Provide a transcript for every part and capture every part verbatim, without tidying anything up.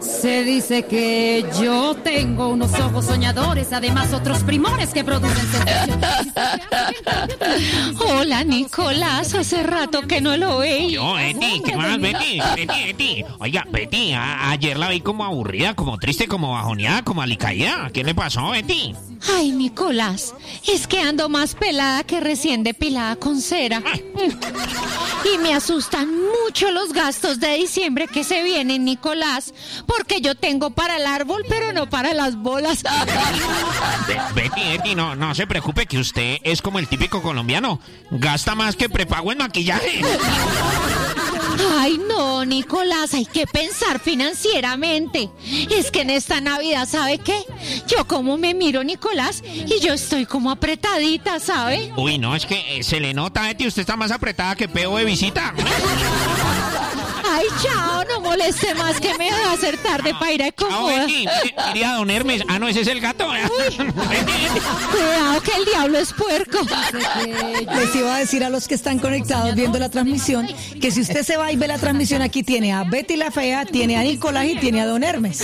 Se dice que yo tengo unos ojos soñadores, además otros primores que producen sensación. Hola, Nicolás, hace rato que no lo veía. Yo, Betty, ¿qué más, Betty? Betty, Betty. Oiga, Betty, a- ayer la vi como aburrida, como triste, como bajoneada, como alicaída. ¿Qué le pasó, Betty? Ay, Nicolás, es que ando más pelada que recién depilada con cera. Y me asustan mucho los gastos de diciembre que se vienen, Nicolás, porque yo tengo para el árbol, pero no para las bolas. Be- Betty, Betty, no, no se preocupe que usted es como el típico colombiano. Gasta más que prepago en maquillaje. Ay, no, Nicolás, hay que pensar financieramente. Es que en esta Navidad, ¿sabe qué? Yo como me miro, Nicolás, y yo estoy como apretadita, ¿sabe? Uy, no, es que eh, se le nota, Betty, usted está más apretada que peo de visita. Ay, chao, no moleste más que me va a hacer tarde para ir a Chao, Comoda. Betty. Iría Don Hermes. Ah, no, ese es el gato. Betty, Betty. Cuidado que el diablo es puerco. Les iba a decir a los que están conectados viendo la transmisión que si usted se va y ve la transmisión, aquí tiene a Betty la Fea, tiene a Nicolás y tiene a Don Hermes.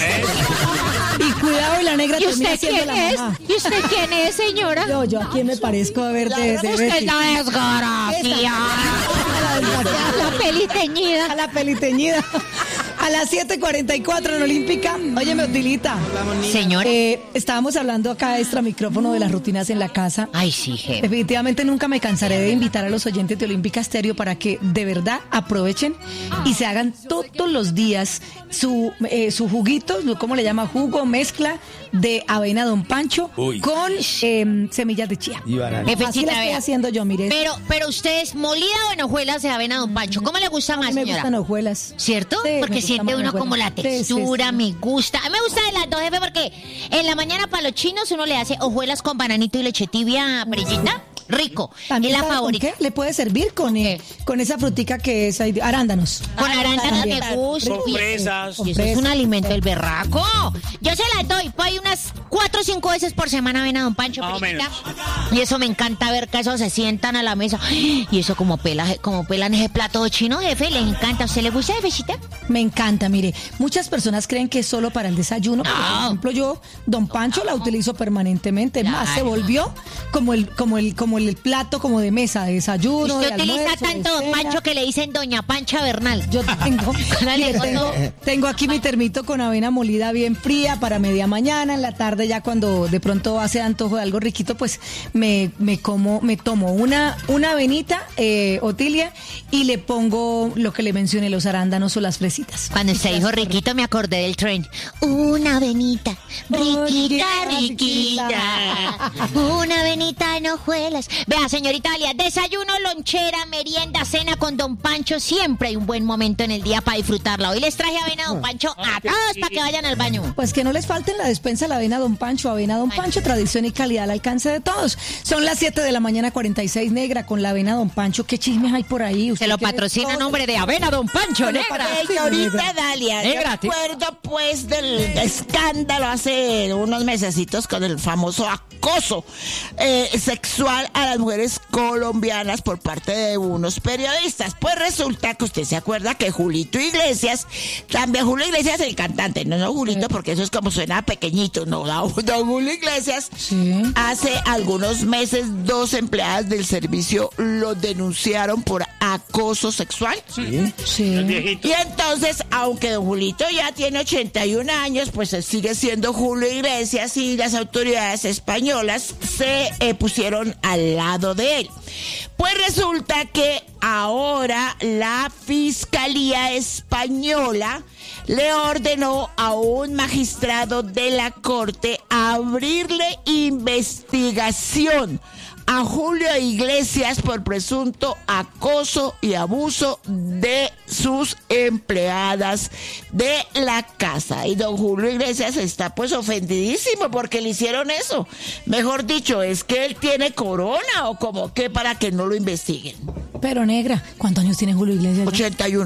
Y cuidado, y la negra ¿Y termina usted siendo quién la es? mamá. ¿Y usted quién es, señora? Yo, yo, ¿a quién me parezco? A ver, de, de Usted Betty. es la desgracia. A la desgraciada. La peli teñida. A la peliteñida. A las siete cuarenta y cuatro en Olímpica. Óyeme, Otilita. Señora. Eh, estábamos hablando acá extra micrófono de las rutinas en la casa. Ay, sí, jefe. Definitivamente nunca me cansaré de invitar a los oyentes de Olímpica Estéreo para que de verdad aprovechen y se hagan todos los días su, eh, su juguito, ¿cómo le llama? Jugo, mezcla de avena Don Pancho Uy. con eh, semillas de chía. Y banana. Así Jefecita, la estoy vea. haciendo yo, mire. Pero, pero usted es molida o en hojuelas de avena, Don Pancho. ¿Cómo le gusta más, me señora? gustan hojuelas. ¿Cierto? Sí, me Porque gusta siente más uno hojuelas. como la Sí, sí, textura, sí. me gusta. A mí me gusta de las dos, jefe, porque en la mañana para los chinos uno le hace hojuelas con bananito y leche tibia, perillita. Rico. También es la sabe con favorita. qué le puede servir con, eh, con esa frutica que es ahí, arándanos. Con arándanos también. me gusta. Con Y- fresas. Y eso es un alimento del berraco. Yo se la doy, pues hay unas cuatro o cinco veces por semana ven a Don Pancho. Más o Perillita. menos. Y eso me encanta ver que esos se sientan a la mesa. Y eso como pela, como pelan ese plato chino, jefe, les encanta. ¿A usted le gusta, jefecita? Me encanta, mire, muchas personas creen que es solo para el desayuno, pero, por No. ejemplo yo, Don Pancho la utilizo permanentemente, es más, se Claro. volvió como el, como el, como el plato como de mesa, de desayuno, Usted de utiliza almuerzo, de tanto Don cena. Pancho que le dicen Doña Pancha Bernal. Yo tengo, Dale, mire, con tengo, todo. tengo aquí mi termito con avena molida bien fría para media mañana, en la tarde ya cuando de pronto hace antojo de algo riquito, pues me, me como, me tomo una, una avenita, eh, Otilia, y le pongo lo que le mencioné, los arándanos o las fresitas. Cuando usted dijo riquito me acordé del tren. Una avenita, riquita, riquita. Una avenita en hojuelas. Vea, señorita Alia, desayuno, lonchera, merienda, cena con Don Pancho. Siempre hay un buen momento en el día para disfrutarla. Hoy les traje avena a Don Pancho a todos para que vayan al baño. Pues que no les falte en la despensa la avena Don Pancho, avena Don Pancho, tradición y calidad al alcance de todos. Son las siete de la mañana, cuarenta y seis, negra, con la avena Don Pancho. ¿Qué chismes hay por ahí? Se ¿Usted lo qué- patrocina a todo- nombre de avena Don Pancho, Se lo negra. patrocina. Señorita Dalia, yo Negra, me acuerdo pues del escándalo hace unos mesecitos con el famoso acoso eh, sexual a las mujeres colombianas por parte de unos periodistas. Pues resulta que usted se acuerda que Julito Iglesias, también Julio Iglesias el cantante, no, no Julito, porque eso es como suena pequeñito, no, don, don Julio Iglesias, Sí. hace algunos meses dos empleadas del servicio lo denunciaron por acoso sexual. Sí. Y entonces, aunque don Julito ya tiene ochenta y un años, pues él sigue siendo Julio Iglesias y las autoridades españolas se eh, pusieron al lado de él. Pues resulta que ahora la Fiscalía Española le ordenó a un magistrado de la Corte abrirle investigación a Julio Iglesias por presunto acoso y abuso de sus empleadas de la casa. Y don Julio Iglesias está pues ofendidísimo porque le hicieron eso. Mejor dicho, es que él tiene corona o como que para que no lo investiguen. Pero negra, ¿cuántos años tiene Julio Iglesias? ya? ochenta y uno.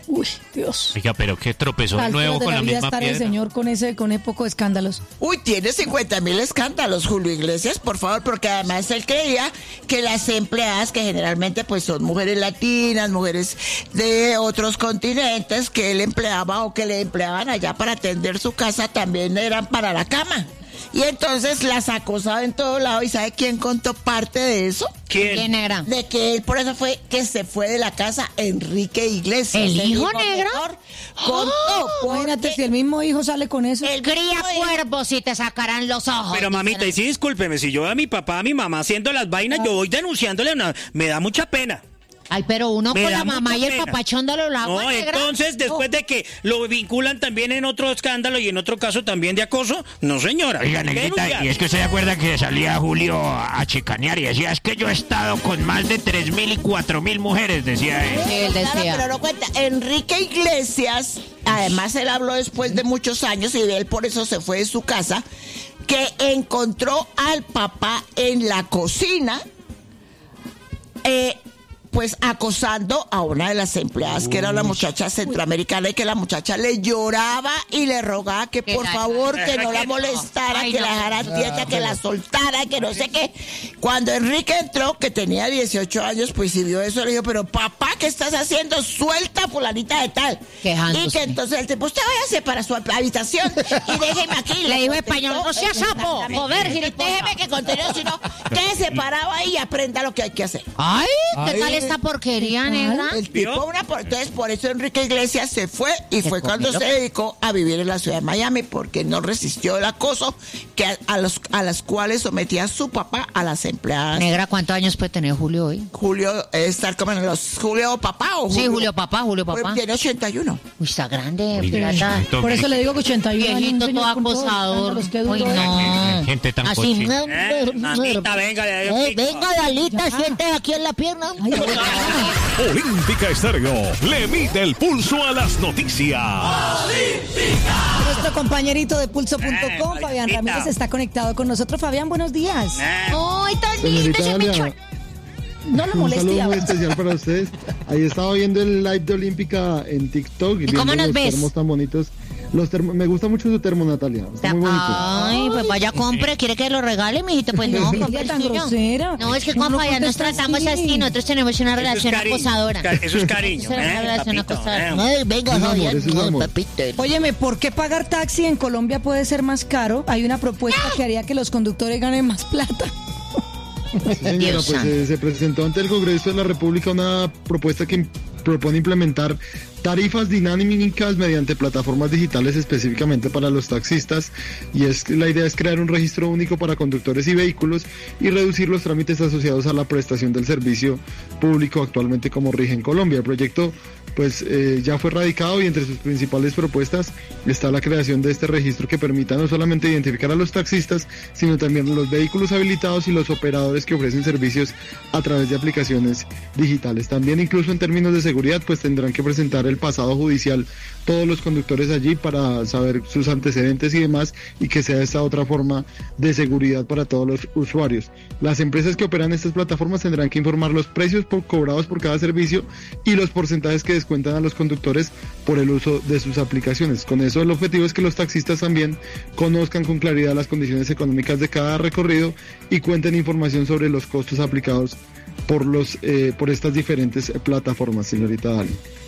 Uy, Dios. Oiga, pero qué tropezó de Alturas nuevo de con la la vida misma estar el piedra. señor con ese, con ese poco de escándalos. Uy, tiene cincuenta mil escándalos, Julio Iglesias, por favor, porque además él creía que las empleadas, que generalmente pues son mujeres latinas, mujeres de otros continentes, que él empleaba o que le empleaban allá para atender su casa, también eran para la cama. Y entonces las acosaba en todo lado. ¿Y sabe quién contó parte de eso? ¿Quién, negra? De que él, por eso fue que se fue de la casa Enrique Iglesias. ¿El hijo, negra? menor, Contó. Imagínate porque si el mismo hijo sale con eso. el Cría mismo hijo- cuervos y te sacarán los ojos. Pero mamita, y sí, discúlpeme, si yo veo a mi papá, a mi mamá haciendo las vainas, yo voy denunciándole, una, me da mucha pena. Ay, pero uno Me con da la mamá mucha y el pena. papachón de los lagos, No, negra. entonces, después de que lo vinculan también en otro escándalo y en otro caso también de acoso, no señora. Oiga, negrita, Denunciar. y es que usted se acuerda que salía Julio a chicanear y decía, es que yo he estado con más de tres mil y cuatro mil mujeres, decía él. Él Claro, decía. pero no cuenta. Enrique Iglesias, además él habló después de muchos años y él por eso se fue de su casa, que encontró al papá en la cocina, eh, pues acosando a una de las empleadas, que era una muchacha centroamericana, y que la muchacha le lloraba y le rogaba que Que por la- favor que no la molestara, Ay, que no. la dejara quieta, que la soltara, que no sé qué. Cuando Enrique entró, que tenía dieciocho años, pues si vio eso, le dijo, pero papá, ¿qué estás haciendo? Suelta fulanita de tal. Quejándose. Y que entonces el tipo, usted váyase para su habitación y déjeme aquí. Le dijo contestó, español, no sea sapo, exactamente. joder, gilipollas. Déjeme que continúe, sino que se paraba ahí y aprenda lo que hay que hacer. Ay, ¿qué tal esta porquería, negra? El tipo, una, por- entonces por eso Enrique Iglesias se fue y Se fue cuando comió. se dedicó a vivir en la ciudad de Miami porque no resistió el acoso que a, a los a las cuales sometía su papá a las empleadas. Negra, ¿cuántos años puede tener Julio hoy? Julio eh, estar como en los Julio papá o Sí, Julio papá, Julio Pues papá. tiene ochenta y uno. Uy, está grande, Uy, pirata. viejito, Por eso le digo que ochenta y uno años, Viejito, un señor todo con todos los acosador. escándalos, qué duro, Uy, ¿eh? no. Gente tan Así, cochina. Eh, mamita, venga, le doy un Eh, pico. venga, Dalita, siente aquí en la pierna. Olímpica Estéreo le mide el pulso a las noticias. Nuestro compañerito de pulso punto com, Eh, Fabián Dalita. Ramírez, está conectado con nosotros. Fabián, buenos días. Eh, Ay, tan lindo ese Señorita mecho. Dalia, No lo un moleste. saludo ya muy va. especial para ustedes. Ahí estaba viendo el live de Olímpica en TikTok y ¿Y cómo viendo nos los ves? termos tan bonitos. Los termos, me gusta mucho su termo, Natalia. Está muy bonito. Ay, pues vaya, compre. ¿Quiere que lo regale, mijito? Pues no, Ella compre el tan suyo. grosera. No, es que No con lo Fabián nos contesta tratamos así. así. Nosotros tenemos una eso es relación cariño, acosadora. ca- Eso es cariño, Eso es una eh, relación papito, acosadora. eh. Ay, venga, Es amor, Fabián, eso es no, amor. papito. Óyeme, ¿por qué pagar taxi en Colombia puede ser más caro? Hay una propuesta que haría que los conductores ganen más plata. Sí, señora, Dios pues santo. eh, se presentó ante el Congreso de la República una propuesta que im- propone implementar tarifas dinámicas mediante plataformas digitales específicamente para los taxistas, y es que la idea es crear un registro único para conductores y vehículos y reducir los trámites asociados a la prestación del servicio público actualmente como rige en Colombia. El proyecto pues eh, ya fue radicado y entre sus principales propuestas está la creación de este registro que permita no solamente identificar a los taxistas, sino también los vehículos habilitados y los operadores que ofrecen servicios a través de aplicaciones digitales. También incluso en términos de seguridad pues tendrán que presentar el pasado judicial todos los conductores allí para saber sus antecedentes y demás, y que sea esta otra forma de seguridad para todos los usuarios. Las empresas que operan estas plataformas tendrán que informar los precios por, cobrados por cada servicio y los porcentajes que descuentan a los conductores por el uso de sus aplicaciones. Con eso el objetivo es que los taxistas también conozcan con claridad las condiciones económicas de cada recorrido y cuenten información sobre los costos aplicados por los eh, por estas diferentes eh, plataformas, señorita Dali.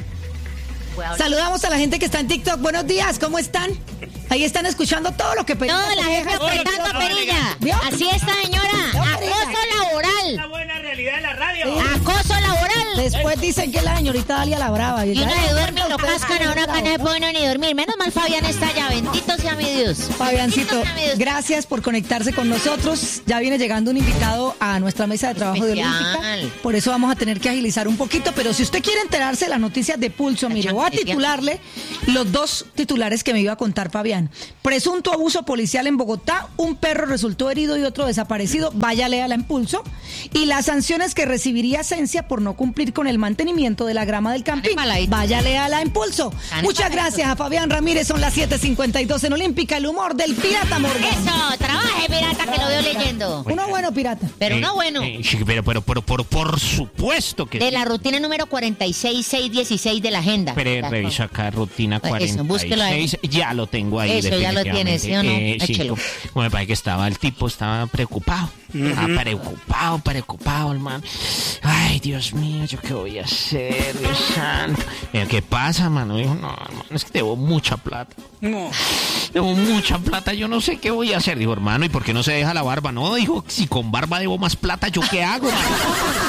Saludamos a la gente que está en TikTok. Buenos días, ¿cómo están? Ahí están escuchando todo lo que pedimos. No, la gente apretando perilla. ¿Vio? Así está, señora. ¿Vio, Acoso perilla? laboral. La buena realidad de la radio. Acoso laboral. Después dicen que es la señorita Dalia la brava. Y uno Ya- de duerme y lo cascan, ahora acá no se puede uno ni dormir. Menos mal Fabián está allá, bendito sea mi Dios. Fabiancito, Bendito sea mi Dios. gracias por conectarse con nosotros. Ya viene llegando un invitado a nuestra mesa de trabajo de Especial. Olímpica. Por eso vamos a tener que agilizar un poquito. Pero si usted quiere enterarse de las noticias de Pulso, mire, voy a chancletea. titularle los dos titulares que me iba a contar Fabián. Presunto abuso policial en Bogotá, un perro resultó herido y otro desaparecido. Vaya, léala en Pulso. Y las sanciones que recibiría Esencia por no cumplir con el mantenimiento de la grama del camping. embaladito. Vaya, léala en Pulso. Están Muchas embaladitos. gracias a Fabián Ramírez. Son las siete cincuenta y dos. en Olímpica, el humor del Pirata Morgan. Eso, trabaje, pirata, que lo veo leyendo. Uno bueno, pirata. Pero Eh, no bueno. eh, sí, pero, pero, pero, pero, por supuesto que De sí. la rutina número cuarenta y seis, seiscientos dieciséis de la agenda. Pero revisa acá, rutina Eso, cuarenta y seis. búsquelo ahí. Ya lo tengo ahí. Eso, ya lo tienes, ¿sí o no? definitivamente. Eh, sí, Échelo. como me parece que estaba, el tipo estaba preocupado. Estaba preocupado, preocupado, hermano. Ay, Dios mío, ¿yo qué voy a hacer, Dios santo? Mira, ¿qué pasa, mano? Dijo, no, hermano, es que debo mucha plata. No. Debo mucha plata, yo no sé qué voy a hacer. Dijo, hermano, ¿y por qué no se deja la barba? No, dijo, si con barba debo más plata, ¿yo qué hago, mano?